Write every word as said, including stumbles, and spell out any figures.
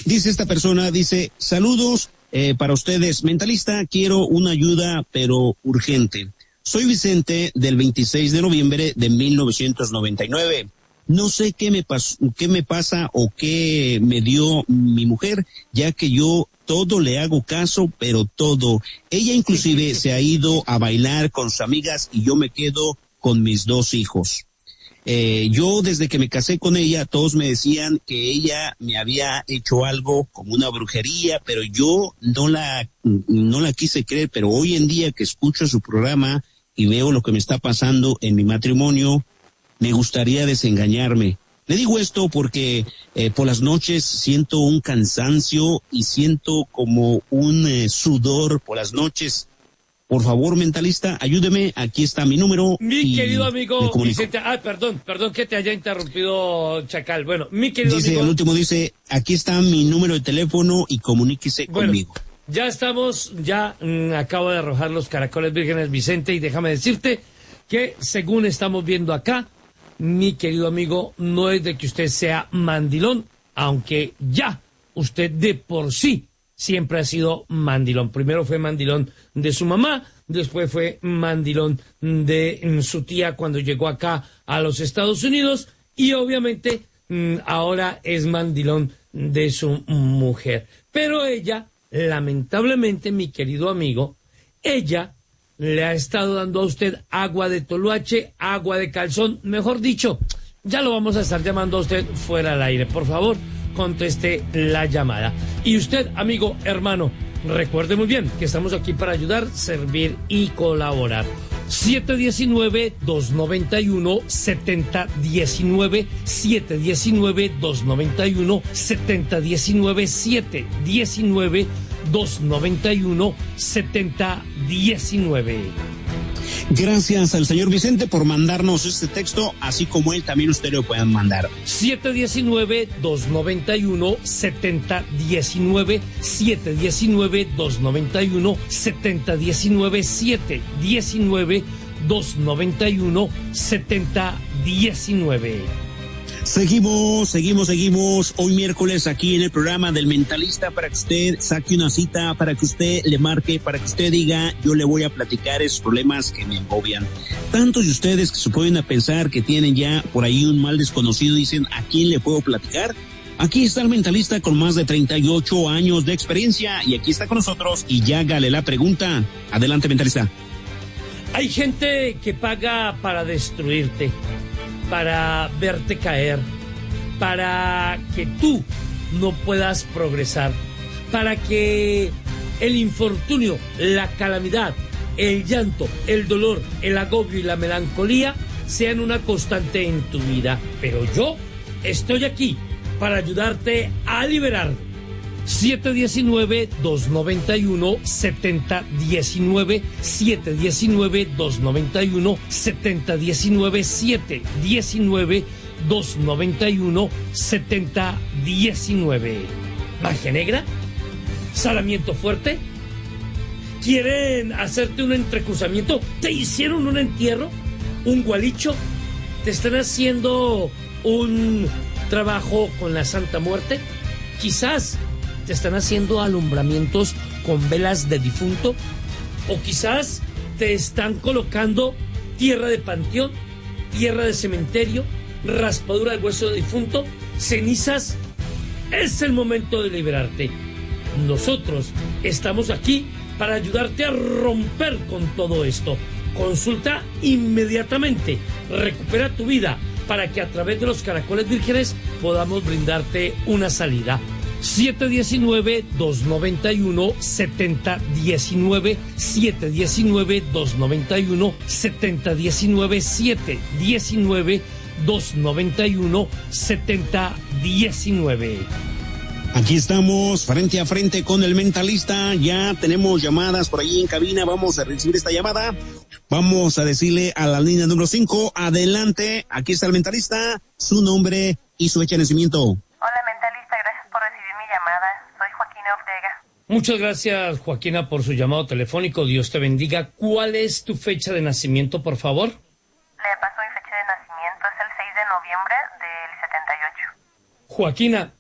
Dice esta persona, dice, saludos eh, para ustedes, mentalista, quiero una ayuda, pero urgente. Soy Vicente del veintiséis de noviembre de mil novecientos noventa y nueve. No sé qué me pasó, qué me pasa o qué me dio mi mujer, ya que yo todo le hago caso, pero todo. Ella inclusive se ha ido a bailar con sus amigas y yo me quedo con mis dos hijos. Eh, yo desde que me casé con ella, todos me decían que ella me había hecho algo como una brujería, pero yo no la, no la quise creer, pero hoy en día que escucho su programa y veo lo que me está pasando en mi matrimonio, me gustaría desengañarme. Le digo esto porque eh, por las noches siento un cansancio y siento como un eh, sudor por las noches. Por favor, mentalista, ayúdeme, aquí está mi número. Mi querido amigo Vicente, ah, perdón, perdón que te haya interrumpido, Chacal. Bueno, mi querido dice, amigo. El último dice, aquí está mi número de teléfono y comuníquese bueno, conmigo. Ya estamos, ya mmm, acabo de arrojar los caracoles vírgenes, Vicente, y déjame decirte que según estamos viendo acá, mi querido amigo, no es de que usted sea mandilón, aunque ya usted de por sí siempre ha sido mandilón. Primero fue mandilón de su mamá, después fue mandilón de su tía cuando llegó acá a los Estados Unidos y obviamente ahora es mandilón de su mujer. Pero ella, lamentablemente, mi querido amigo, ella le ha estado dando a usted agua de toloache, agua de calzón, mejor dicho, ya lo vamos a estar llamando a usted fuera al aire. Por favor, conteste la llamada. Y usted, amigo, hermano, recuerde muy bien que estamos aquí para ayudar, servir y colaborar. siete uno nueve, dos nueve uno, siete cero uno nueve, siete uno nueve, dos nueve uno, siete cero uno nueve, siete uno nueve, dos nueve uno, siete cero uno nueve. Gracias al señor Vicente por mandarnos este texto, así como él también usted lo pueden mandar. siete uno nueve, dos nueve uno, siete cero uno nueve, siete uno nueve, dos nueve uno, siete cero uno nueve, siete uno nueve, dos nueve uno, siete cero uno nueve. Seguimos, seguimos, seguimos hoy miércoles aquí en el programa del Mentalista para que usted saque una cita, para que usted le marque, para que usted diga, yo le voy a platicar esos problemas que me agobian. Tantos de ustedes que se pueden a pensar que tienen ya por ahí un mal desconocido, dicen, ¿a quién le puedo platicar? Aquí está el Mentalista con más de treinta y ocho años de experiencia y aquí está con nosotros y ya hágale la pregunta. Adelante, Mentalista. Hay gente que paga para destruirte, para verte caer, para que tú no puedas progresar, para que el infortunio, la calamidad, el llanto, el dolor, el agobio y la melancolía sean una constante en tu vida. Pero yo estoy aquí para ayudarte a liberar. siete uno nueve, dos nueve uno, siete cero uno nueve, siete uno nueve, dos nueve uno, siete cero uno nueve, siete uno nueve, dos nueve uno, siete cero uno nueve. ¿Magia negra? ¿Salamiento fuerte? ¿Quieren hacerte un entrecruzamiento? ¿Te hicieron un entierro? ¿Un gualicho? ¿Te están haciendo un trabajo con la Santa Muerte? Quizás te están haciendo alumbramientos con velas de difunto, o quizás te están colocando tierra de panteón, tierra de cementerio, raspadura de hueso de difunto, cenizas. Es el momento de liberarte. Nosotros estamos aquí para ayudarte a romper con todo esto. Consulta inmediatamente, recupera tu vida para que a través de los caracoles vírgenes podamos brindarte una salida. siete uno nueve, dos nueve uno, siete cero uno nueve, siete uno nueve, dos nueve uno, siete cero uno nueve, siete uno nueve, dos nueve uno, siete cero uno nueve. Aquí estamos frente a frente con el Mentalista. Ya tenemos llamadas por ahí en cabina. Vamos a recibir esta llamada. Vamos a decirle a la línea número cinco. Adelante. Aquí está el Mentalista. Su nombre y su fecha de nacimiento. Hola, Mentalista. Gracias por recibir mi llamada. Soy Joaquina Ortega. Muchas gracias, Joaquina, por su llamado telefónico. Dios te bendiga. ¿Cuál es tu fecha de nacimiento, por favor? Le paso mi fecha de nacimiento. Es el seis de noviembre del setenta y ocho. Joaquina,